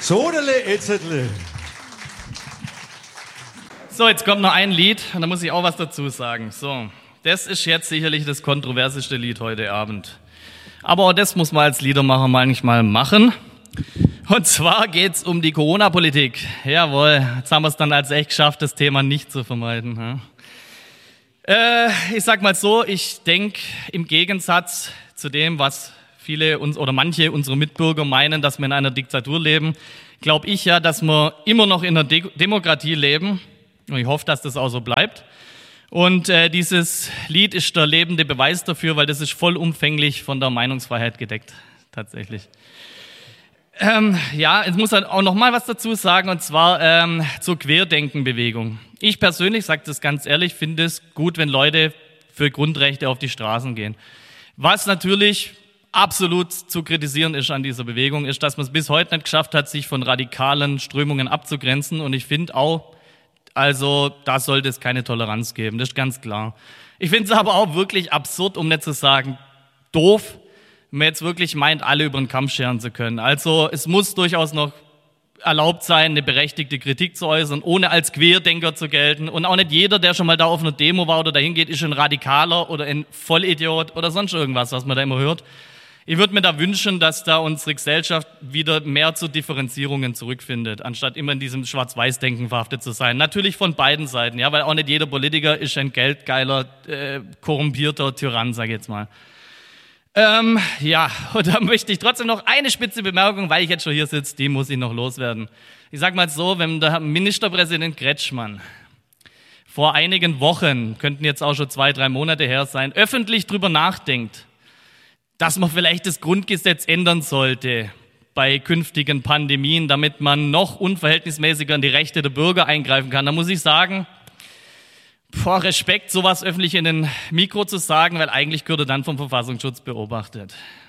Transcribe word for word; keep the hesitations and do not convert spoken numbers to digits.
Sodele, etzetle. So, jetzt kommt noch ein Lied und da muss ich auch was dazu sagen. So, das ist jetzt sicherlich das kontroverseste Lied heute Abend. Aber auch das muss man als Liedermacher manchmal machen. Und zwar geht's um die Corona-Politik. Jawohl, jetzt haben wir es dann als echt geschafft, das Thema nicht zu vermeiden. Äh, ich sag mal so, ich denke, im Gegensatz zu dem, was viele uns oder manche unserer Mitbürger meinen, dass wir in einer Diktatur leben, glaube ich ja, dass wir immer noch in einer De- Demokratie leben. Und ich hoffe, dass das auch so bleibt. Und äh, dieses Lied ist der lebende Beweis dafür, weil das ist vollumfänglich von der Meinungsfreiheit gedeckt, tatsächlich. Ähm, ja, ich muss halt auch noch mal was dazu sagen, und zwar ähm, zur Querdenkenbewegung. Ich persönlich, sage das ganz ehrlich, finde es gut, wenn Leute für Grundrechte auf die Straßen gehen. Was natürlich absolut zu kritisieren ist an dieser Bewegung, ist, dass man es bis heute nicht geschafft hat, sich von radikalen Strömungen abzugrenzen. Und ich finde auch, also da sollte es keine Toleranz geben, das ist ganz klar. Ich finde es aber auch wirklich absurd, um nicht zu sagen doof, wenn man jetzt wirklich meint, alle über den Kamm scheren zu können. Also es muss durchaus noch erlaubt sein, eine berechtigte Kritik zu äußern, ohne als Querdenker zu gelten. Und auch nicht jeder, der schon mal da auf einer Demo war oder dahin geht, ist ein Radikaler oder ein Vollidiot oder sonst irgendwas, was man da immer hört. Ich würde mir da wünschen, dass da unsere Gesellschaft wieder mehr zu Differenzierungen zurückfindet, anstatt immer in diesem Schwarz-Weiß-Denken verhaftet zu sein. Natürlich von beiden Seiten, ja, weil auch nicht jeder Politiker ist ein geldgeiler, äh, korrumpierter Tyrann, sag ich jetzt mal. Ähm, ja, und da möchte ich trotzdem noch eine spitze Bemerkung, weil ich jetzt schon hier sitze, die muss ich noch loswerden. Ich sag mal so, wenn der Ministerpräsident Kretschmann vor einigen Wochen, könnten jetzt auch schon zwei, drei Monate her sein, öffentlich drüber nachdenkt, dass man vielleicht das Grundgesetz ändern sollte bei künftigen Pandemien, damit man noch unverhältnismäßiger in die Rechte der Bürger eingreifen kann. Da muss ich sagen, vor Respekt, sowas öffentlich in den Mikro zu sagen, weil eigentlich gehört er dann vom Verfassungsschutz beobachtet.